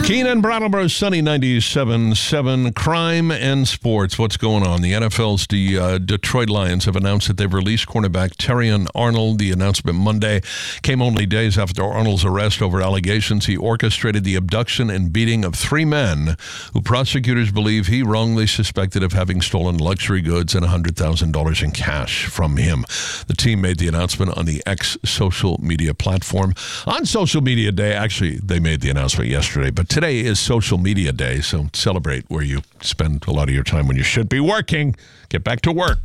Keenan Brattleboro, sunny 97.7, crime and sports. What's going on? The NFL's Detroit Lions have announced that they've released cornerback Terrion Arnold. The announcement Monday came only days after Arnold's arrest over allegations he orchestrated the abduction and beating of three men who prosecutors believe he wrongly suspected of having stolen luxury goods and $100,000 in cash from him. The team made the announcement on the X social media platform. On Social Media Day, actually, they made the announcement yesterday, but today is Social Media Day, so celebrate where you spend a lot of your time when you should be working. Get back to work.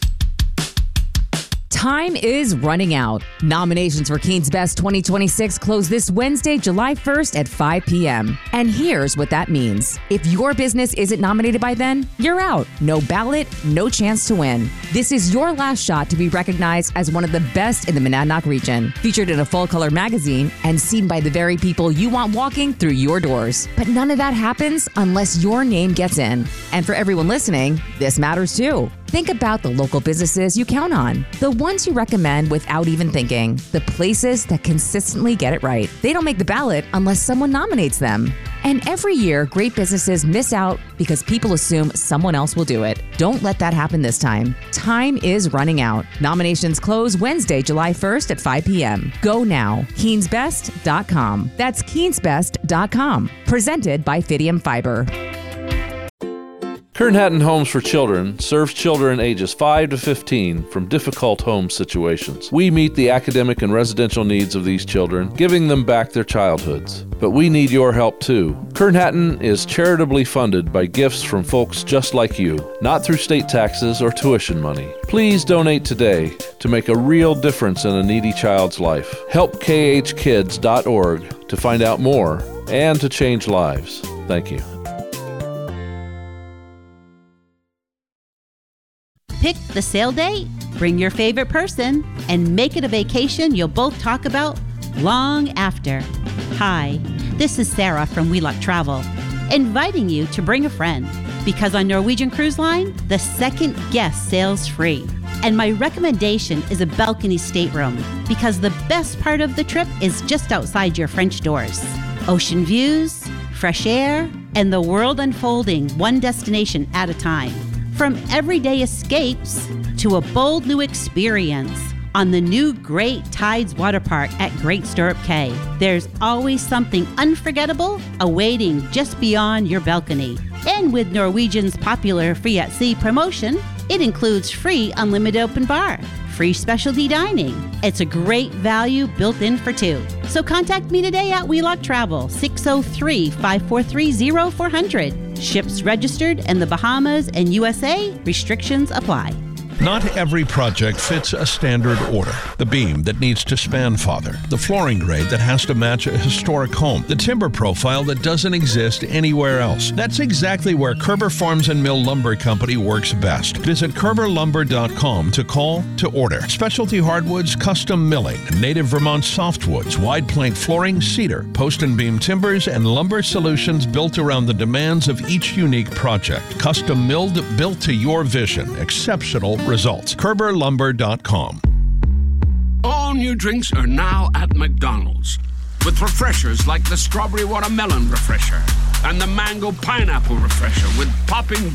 Time is running out. Nominations for Keen's Best 2026 close this Wednesday, July 1st at 5 p.m. And here's what that means. If your business isn't nominated by then, you're out. No ballot, no chance to win. This is your last shot to be recognized as one of the best in the Monadnock region, featured in a full-color magazine and seen by the very people you want walking through your doors. But none of that happens unless your name gets in. And for everyone listening, this matters too. Think about the local businesses you count on, the ones you recommend without even thinking, the places that consistently get it right. They don't make the ballot unless someone nominates them. And every year, great businesses miss out because people assume someone else will do it. Don't let that happen this time. Time is running out. Nominations close Wednesday, July 1st at 5 p.m. Go now. KeensBest.com. That's KeensBest.com. Presented by Fidium Fiber. Kern Hatton Homes for Children serves children ages 5 to 15 from difficult home situations. We meet the academic and residential needs of these children, giving them back their childhoods. But we need your help too. Kern Hatton is charitably funded by gifts from folks just like you, not through state taxes or tuition money. Please donate today to make a real difference in a needy child's life. Help khkids.org to find out more and to change lives. Thank you. Pick the sale date, bring your favorite person, and make it a vacation you'll both talk about long after. Hi, this is Sarah from Wheelock Travel, inviting you to bring a friend, because on Norwegian Cruise Line, the second guest sails free. And my recommendation is a balcony stateroom, because the best part of the trip is just outside your French doors. Ocean views, fresh air, and the world unfolding one destination at a time. From everyday escapes to a bold new experience on the new Great Tides Water Park at Great Stirrup Cay. There's always something unforgettable awaiting just beyond your balcony. And with Norwegian's popular Free at Sea promotion, it includes free unlimited open bar, free specialty dining. It's a great value built in for two. So contact me today at Wheelock Travel, 603-543-0400. Ships registered in the Bahamas and USA. Restrictions apply. Not every project fits a standard order. The beam that needs to span farther, the flooring grade that has to match a historic home, the timber profile that doesn't exist anywhere else. That's exactly where Kerber Farms and Mill Lumber Company works best. Visit KerberLumber.com to call to order. Specialty hardwoods, custom milling, native Vermont softwoods, wide plank flooring, cedar, post and beam timbers, and lumber solutions built around the demands of each unique project. Custom milled, built to your vision. Exceptional results. KerberLumber.com. All new drinks are now at McDonald's, with refreshers like the Strawberry Watermelon Refresher and the Mango Pineapple Refresher with popping